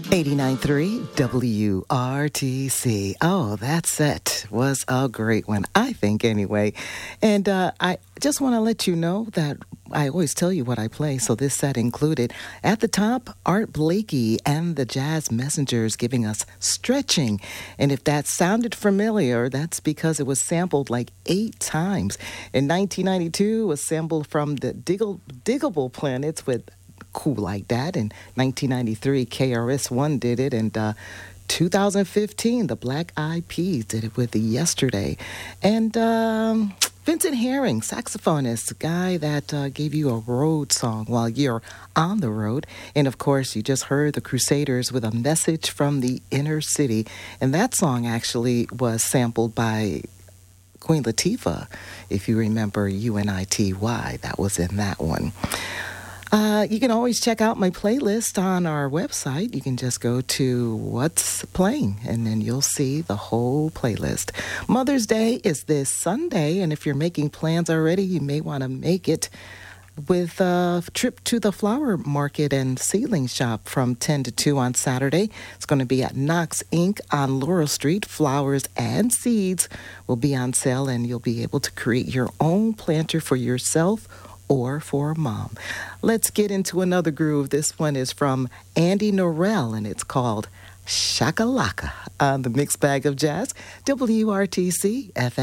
89.3 WRTC. Oh, that set was a great one, I think, anyway. And I just want to let you know that I always tell you what I play, so this set included. At the top, Art Blakey and the Jazz Messengers giving us Stretching. And if that sounded familiar, that's because it was sampled like 8 times. In 1992, it was sampled from the Diggable Planets with Cool Like That. In 1993, KRS-One did it, and 2015, the Black Eyed Peas did it with the Yesterday. And Vincent Herring, saxophonist, the guy that gave you a road song while you're on the road. And of course, you just heard the Crusaders with A Message from the Inner City. And that song actually was sampled by Queen Latifah, if you remember UNITY, that was in that one. You can always check out my playlist on our website. You can just go to What's Playing, and then you'll see the whole playlist. Mother's Day is this Sunday, and if you're making plans already, you may want to make it with a trip to the flower market and seedling shop from 10 to 2 on Saturday. It's going to be at Knox Inc. on Laurel Street. Flowers and seeds will be on sale, and you'll be able to create your own planter for yourself or for mom. Let's get into another groove. This one is from Andy Norell, and it's called Shakalaka on the Mixed Bag of Jazz, WRTC FM.